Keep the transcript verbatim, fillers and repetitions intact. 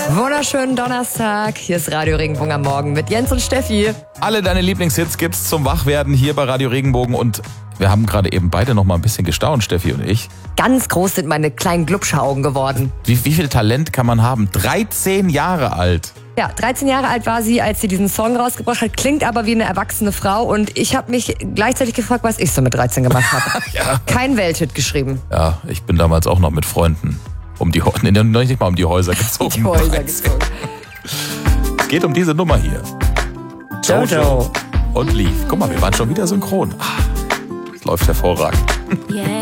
Wunderschönen Donnerstag. Hier ist Radio Regenbogen am Morgen mit Jens und Steffi. Alle deine Lieblingshits gibt's zum Wachwerden hier bei Radio Regenbogen und wir haben gerade eben beide noch mal ein bisschen gestaunt, Steffi und ich. Ganz groß sind meine kleinen Glubschaugen geworden. Wie, wie viel Talent kann man haben? dreizehn Jahre alt. Ja, dreizehn Jahre alt war sie, als sie diesen Song rausgebracht hat. Klingt aber wie eine erwachsene Frau. Und ich habe mich gleichzeitig gefragt, was ich so mit dreizehn gemacht habe. Ja. Kein Welthit geschrieben. Ja, ich bin damals auch noch mit Freunden um die, nee, noch nicht mal um die Häuser gezogen. Die Häuser gezogen. Es geht um diese Nummer hier. Jojo. Und Leaf. Guck mal, wir waren schon wieder synchron. Ah, das läuft hervorragend. Yeah.